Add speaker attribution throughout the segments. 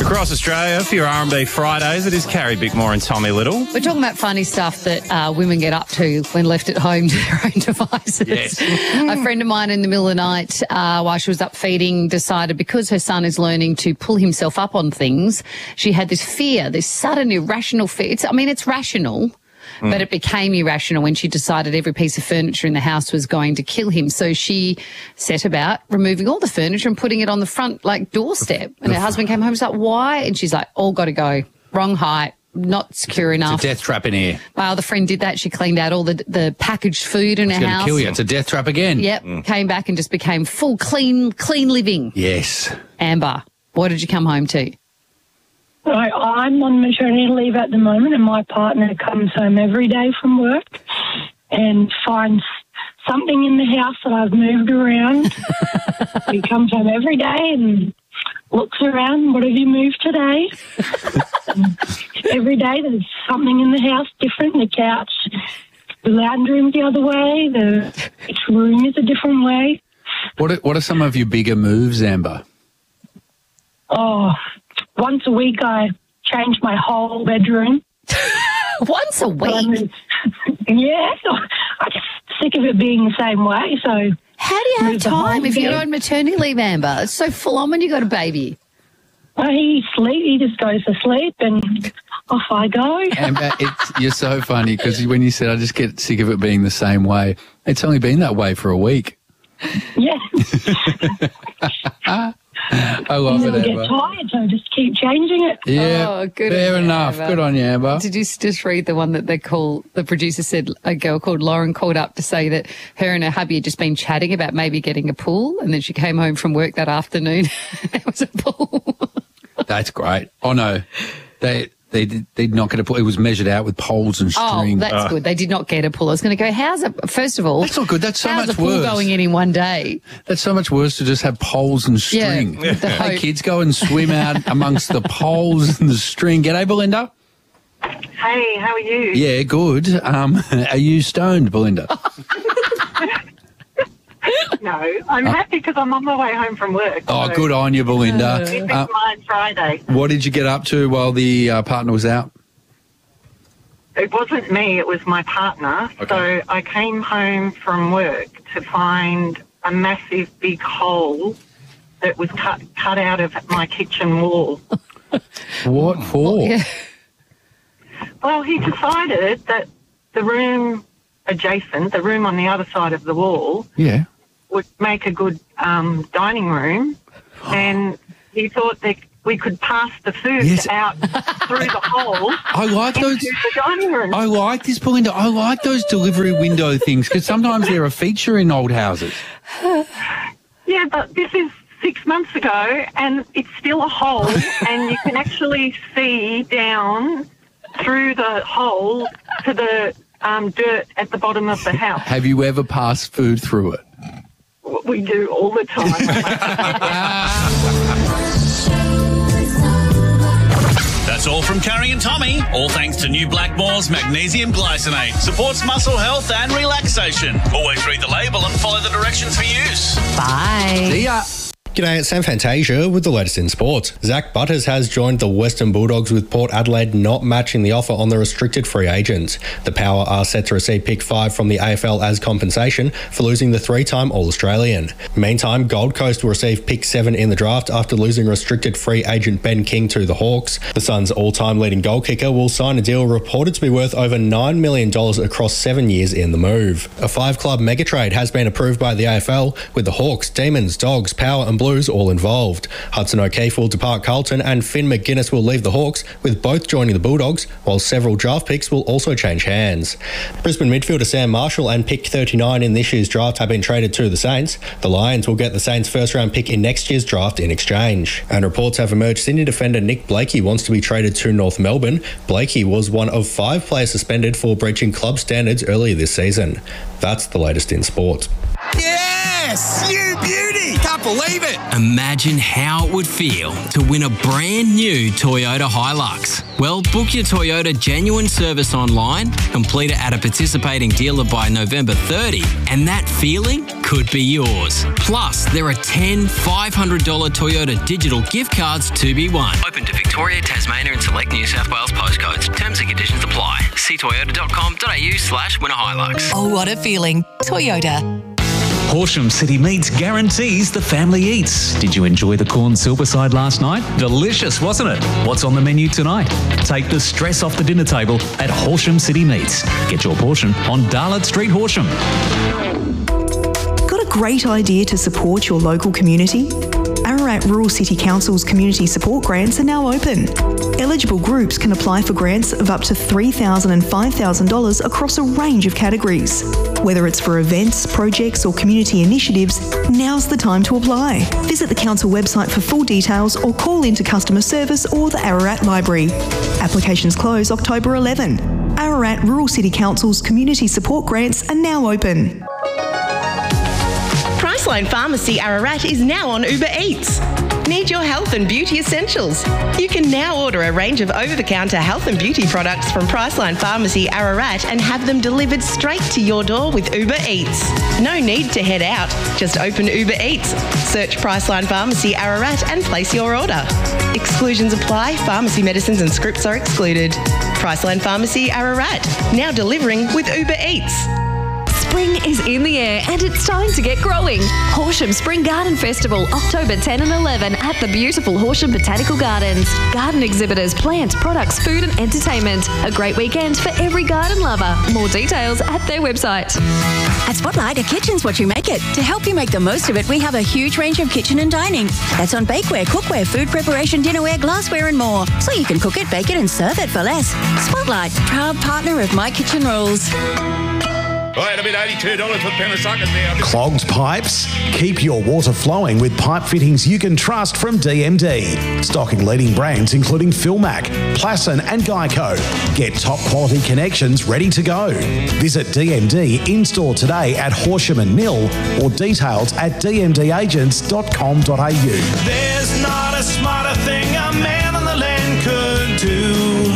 Speaker 1: Across Australia for your R&B Fridays, it is Carrie Bickmore and Tommy Little.
Speaker 2: We're talking about funny stuff that women get up to when left at home to their own devices.
Speaker 1: Yes.
Speaker 2: A friend of mine in the middle of the night, while she was up feeding, decided because her son is learning to pull himself up on things, she had this fear, this sudden irrational fear. It's rational. But it became irrational when she decided every piece of furniture in the house was going to kill him. So she set about removing all the furniture and putting it on the front, doorstep. And her husband came home and was like, why? And she's like, all got to go. Wrong height. Not secure enough.
Speaker 1: It's a death trap in here.
Speaker 2: Well, the friend did that. She cleaned out all the packaged food in her house.
Speaker 1: It's going to kill you. It's a death trap again.
Speaker 2: Yep. Came back and just became full, clean living.
Speaker 1: Yes.
Speaker 2: Amber, what did you come home to?
Speaker 3: I'm on maternity leave at the moment, and my partner comes home every day from work and finds something in the house that I've moved around. He comes home every day and looks around. What have you moved today? Every day there's something in the house different. The couch, the lounge room's the other way. Each room is a different way.
Speaker 4: What are some of your bigger moves, Amber?
Speaker 3: Oh, once a week I change my whole bedroom.
Speaker 2: Once a week?
Speaker 3: Yeah, I'm just sick of it being the same way. So
Speaker 2: how do you have time if you're on maternity leave, Amber? It's so full on when you got a baby.
Speaker 3: He just goes to sleep and off I go.
Speaker 4: Amber, you're so funny because when you said I just get sick of it being the same way, it's only been that way for a week.
Speaker 3: Yeah.
Speaker 4: I love it, Amber.
Speaker 3: I get tired, so I just keep changing it.
Speaker 4: Yeah,
Speaker 2: good
Speaker 4: fair enough.
Speaker 2: Amber.
Speaker 4: Good on you, Amber.
Speaker 2: Did you just read the one that the producer said a girl called Lauren called up to say that her and her hubby had just been chatting about maybe getting a pool, and then she came home from work that afternoon and there was a pool.
Speaker 4: That's great. Oh, no. They did not get a pool. It was measured out with poles and string.
Speaker 2: Oh, that's good. They did not get a pool. I was going to go, first of all,
Speaker 4: that's not good. That's so much
Speaker 2: worse. How's a pool going in one day?
Speaker 4: That's so much worse to just have poles and string.
Speaker 2: Yeah.
Speaker 4: Hey, kids, go and swim out amongst the poles and the string. G'day, Belinda.
Speaker 5: Hey, how are you?
Speaker 4: Yeah, good. Are you stoned, Belinda?
Speaker 5: No, I'm happy because I'm on my way home from work.
Speaker 4: Oh,
Speaker 5: so
Speaker 4: good on you, Belinda.
Speaker 5: This is my Friday.
Speaker 4: What did you get up to while the partner was out?
Speaker 5: It wasn't me, it was my partner.
Speaker 4: Okay.
Speaker 5: So I came home from work to find a massive big hole that was cut out of my kitchen wall.
Speaker 4: What for?
Speaker 2: Yeah.
Speaker 5: Well, he decided that the room adjacent, the room on the other side of the wall,
Speaker 4: Yeah.
Speaker 5: would make a good dining room, and he thought that we could pass the food out through the hole.
Speaker 4: I like those.
Speaker 5: into the dining room.
Speaker 4: I like this, Belinda. I like those delivery window things because sometimes they're a feature in old houses.
Speaker 5: Yeah, but this is 6 months ago, and it's still a hole, and you can actually see down through the hole to the dirt at the bottom of the house.
Speaker 4: Have you ever passed food through it?
Speaker 5: We do all the time.
Speaker 6: That's all from Carrie and Tommy. All thanks to New Blackmore's Magnesium Glycinate. Supports muscle health and relaxation. Always read the label and follow the directions for use.
Speaker 2: Bye.
Speaker 4: See ya.
Speaker 7: G'day, it's Sam Fantasia with the latest in sports. Zach Butters has joined the Western Bulldogs with Port Adelaide not matching the offer on the restricted free agents. The Power are set to receive pick 5 from the AFL as compensation for losing the 3-time All-Australian. Meantime, Gold Coast will receive pick 7 in the draft after losing restricted free agent Ben King to the Hawks. The Suns' all-time leading goal kicker will sign a deal reported to be worth over $9 million across 7 years in the move. A 5-club mega trade has been approved by the AFL with the Hawks, Demons, Dogs, Power and Blues all involved. Hudson O'Keefe will depart Carlton and Finn McGuinness will leave the Hawks, with both joining the Bulldogs, while several draft picks will also change hands. Brisbane midfielder Sam Marshall and pick 39 in this year's draft have been traded to the Saints. The Lions will get the Saints' first-round pick in next year's draft in exchange. And reports have emerged Sydney defender Nick Blakey wants to be traded to North Melbourne. Blakey was one of 5 players suspended for breaching club standards earlier this season. That's the latest in sport.
Speaker 8: Yes! You beauty! Can't believe it!
Speaker 9: Imagine how it would feel to win a brand new Toyota Hilux. Well, book your Toyota genuine service online, complete it at a participating dealer by November 30, and that feeling could be yours. Plus, there are 10 $500 Toyota digital gift cards to be won. Open to Victoria, Tasmania and select New South Wales postcodes. Terms and conditions apply. See toyota.com.au/winnerhilux.
Speaker 10: Oh, what a feeling. Toyota.
Speaker 11: Horsham City Meats guarantees the family eats. Did you enjoy the corn silverside last night? Delicious, wasn't it? What's on the menu tonight? Take the stress off the dinner table at Horsham City Meats. Get your portion on Darlot Street, Horsham.
Speaker 12: Got a great idea to support your local community? Ararat Rural City Council's community support grants are now open. Eligible groups can apply for grants of up to $3,000 and $5,000 across a range of categories. Whether it's for events, projects or community initiatives, now's the time to apply. Visit the council website for full details or call into customer service or the Ararat Library. Applications close October 11. Ararat Rural City Council's community support grants are now open.
Speaker 13: Priceline Pharmacy Ararat is now on Uber Eats. Need your health and beauty essentials? You can now order a range of over-the-counter health and beauty products from Priceline Pharmacy Ararat and have them delivered straight to your door with Uber Eats. No need to head out. Just open Uber Eats, search Priceline Pharmacy Ararat and place your order. Exclusions apply. Pharmacy medicines and scripts are excluded. Priceline Pharmacy Ararat, now delivering with Uber Eats.
Speaker 14: Spring is in the air and it's time to get growing. Horsham Spring Garden Festival, October 10 and 11 at the beautiful Horsham Botanical Gardens. Garden exhibitors, plants, products, food and entertainment. A great weekend for every garden lover. More details at their website.
Speaker 15: At Spotlight, a kitchen's what you make it. To help you make the most of it, we have a huge range of kitchen and dining. That's on bakeware, cookware, food preparation, dinnerware, glassware and more. So you can cook it, bake it and serve it for less. Spotlight, proud partner of My Kitchen Rules.
Speaker 16: Right, a bit $82 for the pound of suckers there.
Speaker 17: Clogged pipes? Keep your water flowing with pipe fittings you can trust from DMD. Stocking leading brands including Philmac, Plasson and Geico. Get top quality connections ready to go. Visit DMD in-store today at Horsham and Mill or details at dmdagents.com.au.
Speaker 8: There's not a smarter thing a man on the land could do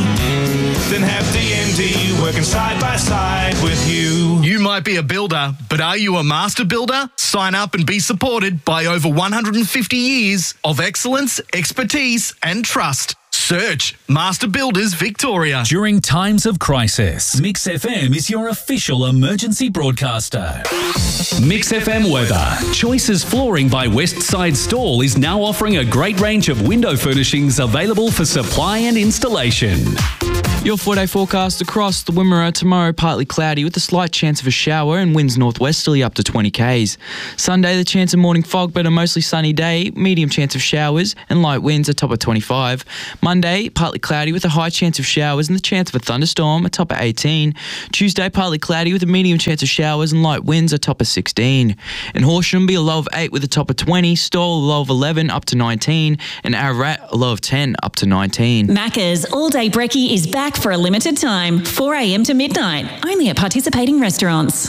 Speaker 8: than have DMD working side by side with you.
Speaker 18: You might be a builder, but are you a master builder? Sign up and be supported by over 150 years of excellence, expertise and trust. Search Master Builders Victoria.
Speaker 11: During times of crisis, Mix FM is your official emergency broadcaster. Mix FM weather. Choices Flooring by Westside Stall is now offering a great range of window furnishings available for supply and installation.
Speaker 19: Your 4-day forecast across the Wimmera tomorrow, partly cloudy with a slight chance of a shower and winds northwesterly up to 20 k's. Sunday, the chance of morning fog, but a mostly sunny day, medium chance of showers and light winds, a top of 25. Monday, partly cloudy with a high chance of showers and the chance of a thunderstorm, a top of 18. Tuesday, partly cloudy with a medium chance of showers and light winds, a top of 16. In Horsham, be a low of 8 with a top of 20, Stawell a low of 11 up to 19, and Ararat a low of 10 up to 19.
Speaker 20: Macca's All-Day Brekkie is back for a limited time, 4 a.m. to midnight, only at participating restaurants.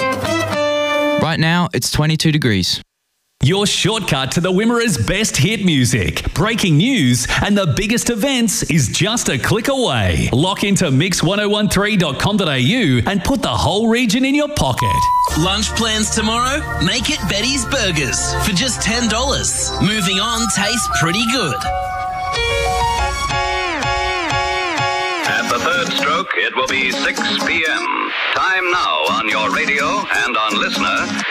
Speaker 19: Right now, it's 22 degrees.
Speaker 11: Your shortcut to the Wimmera's best hit music, breaking news, and the biggest events is just a click away. Lock into mix1013.com.au and put the whole region in your pocket.
Speaker 6: Lunch plans tomorrow? Make it Betty's Burgers for just $10. Moving on tastes pretty good.
Speaker 21: At the third stroke, it will be 6 p.m. Time now on your radio and on Listener.